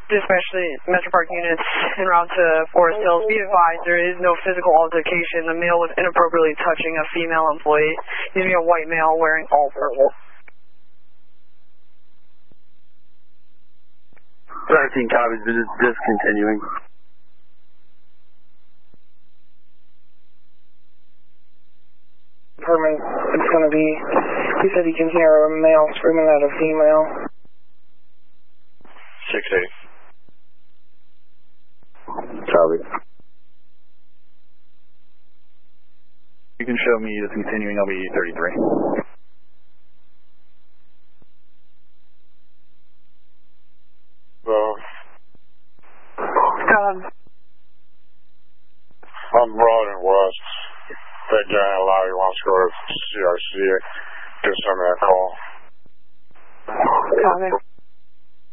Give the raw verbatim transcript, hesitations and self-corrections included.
Especially Metro Park units en route to Forest Hills. Be advised, there is no physical altercation. The male was inappropriately touching a female employee. He's a white male wearing all purple. thirteen copies, but it's discontinuing. Herman, it's going to be, he said he can hear a male screaming at a female. six eight. Copy. You can show me the continuing L B thirty-three. Well, Um, I'm Broad and West. That guy in Lobby wants to go to C R C. Give some of that call. Copy.